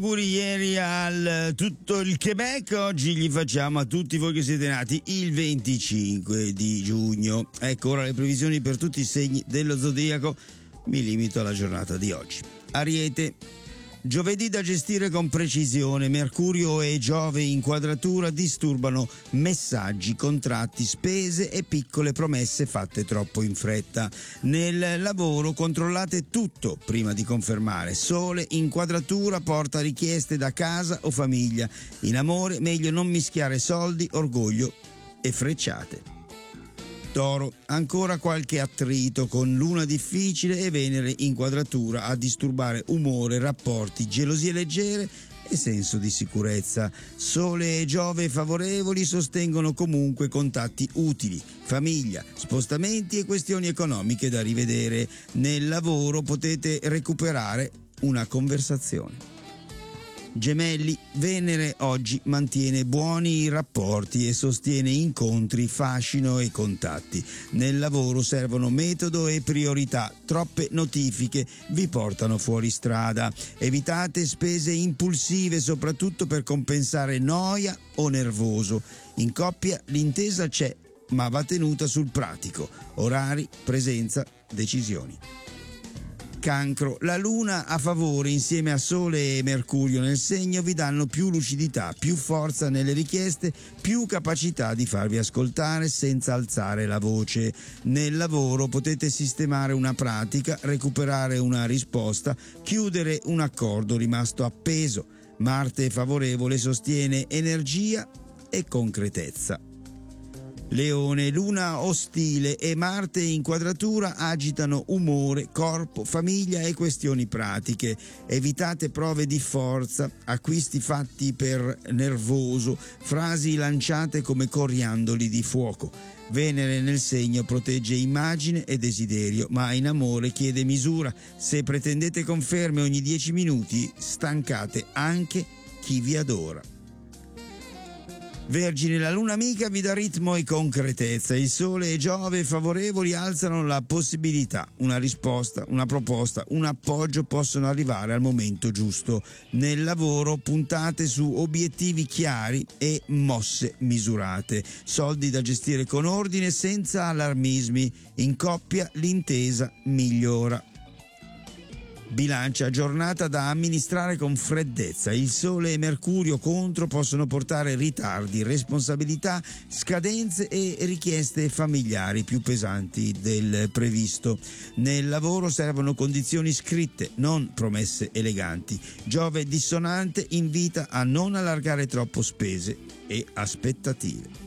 Auguri ieri al tutto il Quebec, oggi li facciamo a tutti voi che siete nati il 25 di giugno. Ecco ora le previsioni per tutti i segni dello zodiaco, mi limito alla giornata di oggi. Ariete, giovedì da gestire con precisione, Mercurio e Giove in quadratura disturbano messaggi, contratti, spese e piccole promesse fatte troppo in fretta. Nel lavoro controllate tutto prima di confermare, Sole in quadratura porta richieste da casa o famiglia. In amore meglio non mischiare soldi, orgoglio e frecciate. Toro, ancora qualche attrito con luna difficile e Venere in quadratura a disturbare umore, rapporti, gelosie leggere e senso di sicurezza. Sole e Giove favorevoli sostengono comunque contatti utili, famiglia, spostamenti e questioni economiche da rivedere. Nel lavoro potete recuperare una conversazione. Gemelli, Venere oggi mantiene buoni rapporti e sostiene incontri, fascino e contatti. Nel lavoro servono metodo e priorità, troppe notifiche vi portano fuori strada. Evitate spese impulsive, soprattutto per compensare noia o nervoso. In coppia l'intesa c'è, ma va tenuta sul pratico. Orari, presenza, decisioni. Cancro, la luna a favore insieme a Sole e Mercurio nel segno vi danno più lucidità, più forza nelle richieste, più capacità di farvi ascoltare senza alzare la voce. Nel lavoro potete sistemare una pratica, recuperare una risposta, chiudere un accordo rimasto appeso. Marte favorevole sostiene energia e concretezza. Leone, luna ostile e Marte in quadratura agitano umore, corpo, famiglia e questioni pratiche. Evitate prove di forza, acquisti fatti per nervoso, frasi lanciate come coriandoli di fuoco. Venere nel segno protegge immagine e desiderio, ma in amore chiede misura. Se pretendete conferme ogni 10 minuti, stancate anche chi vi adora. Vergine, la luna amica vi dà ritmo e concretezza, il Sole e Giove favorevoli alzano la possibilità, una risposta, una proposta, un appoggio possono arrivare al momento giusto. Nel lavoro puntate su obiettivi chiari e mosse misurate, soldi da gestire con ordine senza allarmismi, in coppia l'intesa migliora. Bilancia, giornata da amministrare con freddezza. Il Sole e Mercurio contro possono portare ritardi, responsabilità, scadenze e richieste familiari più pesanti del previsto. Nel lavoro servono condizioni scritte, non promesse eleganti. Giove dissonante invita a non allargare troppo spese e aspettative.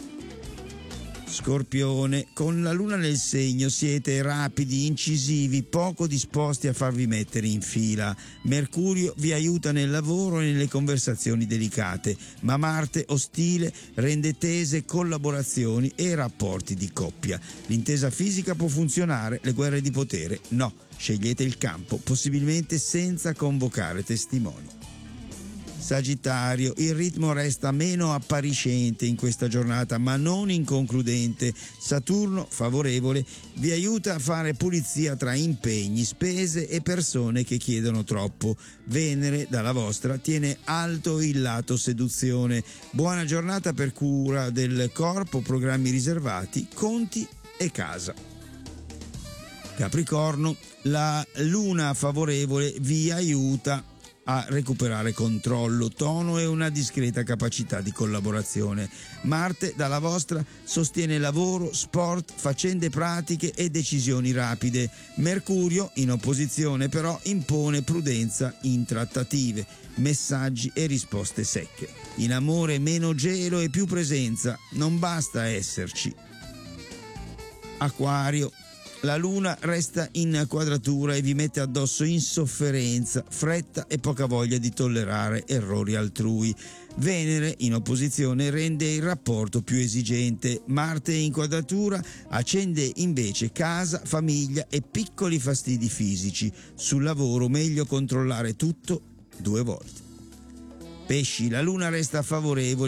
Scorpione, con la luna nel segno siete rapidi, incisivi, poco disposti a farvi mettere in fila. Mercurio vi aiuta nel lavoro e nelle conversazioni delicate, ma Marte ostile rende tese collaborazioni e rapporti di coppia. L'intesa fisica può funzionare, le guerre di potere no. Scegliete il campo, possibilmente senza convocare testimoni. Sagittario, il ritmo resta meno appariscente in questa giornata, ma non inconcludente. Saturno, favorevole, vi aiuta a fare pulizia tra impegni, spese e persone che chiedono troppo. Venere, dalla vostra, tiene alto il lato seduzione. Buona giornata per cura del corpo, programmi riservati, conti e casa. Capricorno, la luna favorevole vi aiuta a recuperare controllo, tono e una discreta capacità di collaborazione. Marte, dalla vostra, sostiene lavoro, sport, faccende pratiche e decisioni rapide. Mercurio, in opposizione però, impone prudenza in trattative, messaggi e risposte secche. In amore meno gelo e più presenza, non basta esserci. Acquario, la luna resta in quadratura e vi mette addosso insofferenza, fretta e poca voglia di tollerare errori altrui. Venere, in opposizione, rende il rapporto più esigente. Marte in quadratura accende invece casa, famiglia e piccoli fastidi fisici. Sul lavoro meglio controllare tutto 2 volte. Pesci, la luna resta favorevole